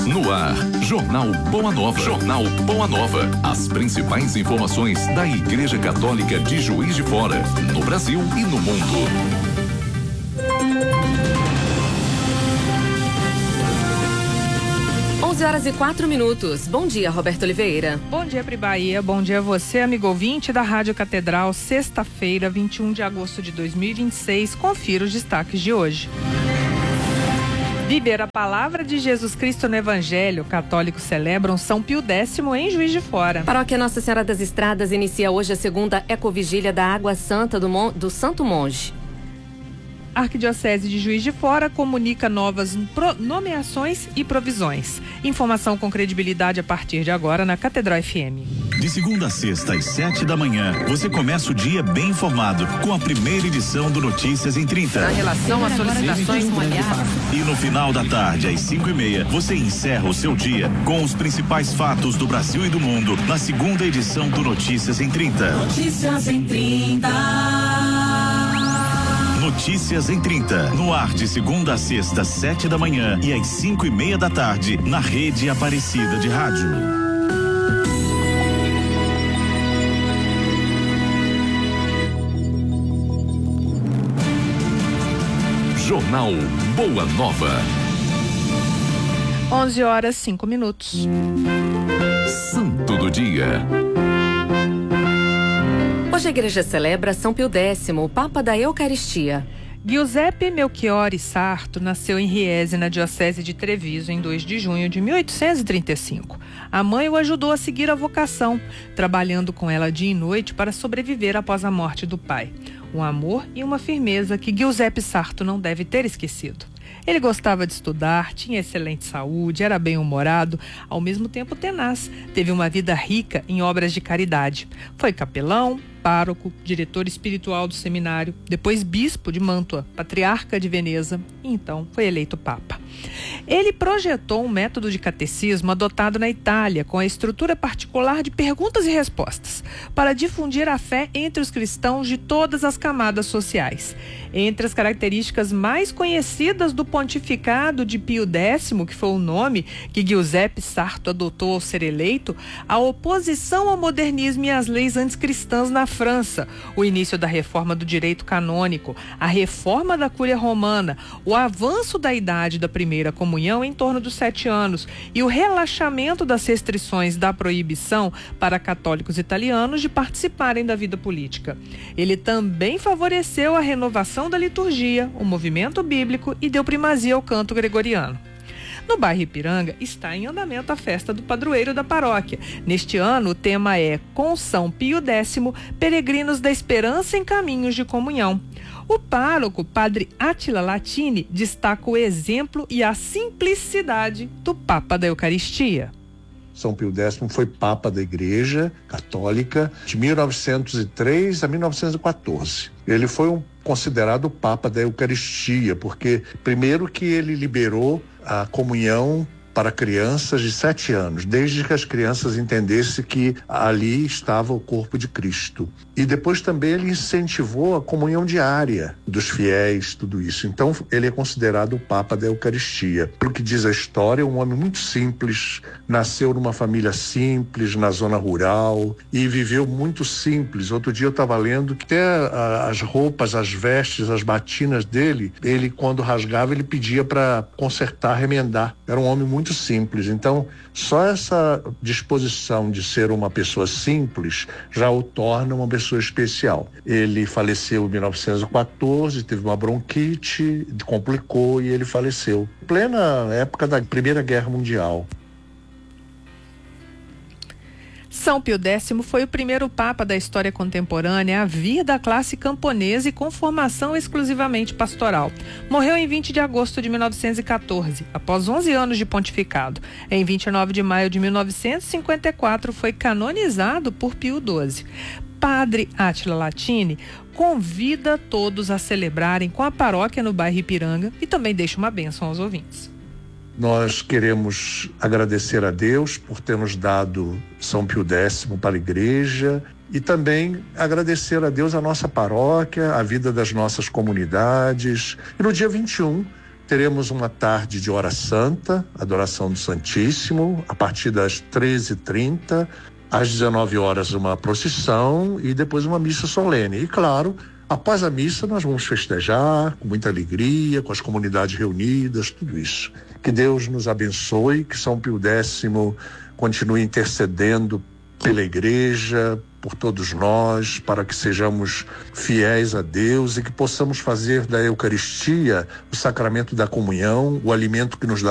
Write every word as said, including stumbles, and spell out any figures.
No ar, Jornal Boa Nova. Jornal Boa Nova. As principais informações da Igreja Católica de Juiz de Fora, no Brasil e no mundo. onze horas e quatro minutos. Bom dia, Roberto Oliveira. Bom dia, Pri Bahia. Bom dia a você, amigo ouvinte da Rádio Catedral. Sexta-feira, vinte e um de agosto de dois mil e vinte e seis. Confira os destaques de hoje. Viver a palavra de Jesus Cristo no Evangelho. Católicos celebram São Pio Décimo em Juiz de Fora. Paróquia Nossa Senhora das Estradas inicia hoje a segunda Ecovigília da Água Santa do, Mon... do Santo Monge. Arquidiocese de Juiz de Fora comunica novas nomeações e provisões. Informação com credibilidade a partir de agora na Catedral F M. De segunda a sexta às sete da manhã, você começa o dia bem informado com a primeira edição do Notícias em trinta. Na relação às solicitações com aliados. E no final da tarde, às cinco e meia, você encerra o seu dia com os principais fatos do Brasil e do mundo na segunda edição do Notícias em trinta. Notícias em trinta. Notícias em trinta, no ar de segunda a sexta, sete da manhã e às cinco e meia da tarde, na Rede Aparecida de Rádio. Jornal Boa Nova. onze horas, cinco minutos. Santo do Dia. Hoje a igreja celebra São Pio Décimo, o Papa da Eucaristia. Giuseppe Melchiori Sarto nasceu em Riese, na diocese de Treviso, em dois de junho de mil oitocentos e trinta e cinco. A mãe o ajudou a seguir a vocação, trabalhando com ela dia e noite para sobreviver após a morte do pai. Um amor e uma firmeza que Giuseppe Sarto não deve ter esquecido. Ele gostava de estudar, tinha excelente saúde, era bem-humorado, ao mesmo tempo tenaz. Teve uma vida rica em obras de caridade. Foi capelão, pároco, diretor espiritual do seminário, depois bispo de Mantua, patriarca de Veneza e então foi eleito papa. Ele projetou um método de catecismo adotado na Itália, com a estrutura particular de perguntas e respostas, para difundir a fé entre os cristãos de todas as camadas sociais. Entre as características mais conhecidas do pontificado de Pio Décimo, que foi o nome que Giuseppe Sarto adotou ao ser eleito, a oposição ao modernismo e às leis anticristãs na França, o início da reforma do direito canônico, a reforma da Cúria Romana, o avanço da idade da primeira comunhão em torno dos sete anos e o relaxamento das restrições da proibição para católicos italianos de participarem da vida política. Ele também favoreceu a renovação da liturgia, o movimento bíblico e deu primazia ao canto gregoriano. No bairro Ipiranga está em andamento a festa do padroeiro da paróquia. Neste ano o tema é Com São Pio Décimo, Peregrinos da Esperança em Caminhos de Comunhão. O pároco, padre Átila Latini, destaca o exemplo e a simplicidade do Papa da Eucaristia. São Pio Décimo foi Papa da Igreja Católica de mil novecentos e três a mil novecentos e quatorze. Ele foi um, considerado o Papa da Eucaristia, porque primeiro que ele liberou a comunhão para crianças de sete anos, desde que as crianças entendessem que ali estava o corpo de Cristo. E depois também ele incentivou a comunhão diária dos fiéis, tudo isso. Então ele é considerado o Papa da Eucaristia. Pelo que diz a história, um homem muito simples, nasceu numa família simples, na zona rural, e viveu muito simples. Outro dia eu estava lendo que até a, as roupas, as vestes, as batinas dele, ele quando rasgava, ele pedia para consertar, remendar. Era um homem muito simples. Então, só essa disposição de ser uma pessoa simples já o torna uma pessoa especial. Ele faleceu em mil novecentos e quatorze, teve uma bronquite, complicou e ele faleceu. Plena época da Primeira Guerra Mundial. São Pio Décimo foi o primeiro papa da história contemporânea a vir da classe camponesa e com formação exclusivamente pastoral. Morreu em vinte de agosto de mil novecentos e quatorze, após onze anos de pontificado. Em vinte e nove de maio de mil novecentos e cinquenta e quatro foi canonizado por Pio doze. Padre Átila Latini convida todos a celebrarem com a paróquia no bairro Ipiranga e também deixa uma bênção aos ouvintes. Nós queremos agradecer a Deus por ter nos dado São Pio Décimo para a igreja e também agradecer a Deus a nossa paróquia, a vida das nossas comunidades. E no dia vinte e um teremos uma tarde de hora santa, adoração do Santíssimo, a partir das treze e trinta, às dezenove horas uma procissão e depois uma missa solene. E claro, após a missa nós vamos festejar com muita alegria, com as comunidades reunidas, tudo isso. Que Deus nos abençoe, que São Pio Décimo continue intercedendo pela igreja, por todos nós, para que sejamos fiéis a Deus e que possamos fazer da Eucaristia o sacramento da comunhão, o alimento que nos dá